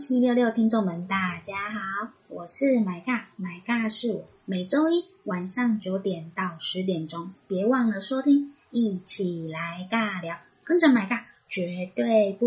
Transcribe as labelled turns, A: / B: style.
A: 1766听众们大家好，我是买尬是我，每周一晚上9点到10点钟，别忘了收听，一起来尬聊，跟着买尬绝对不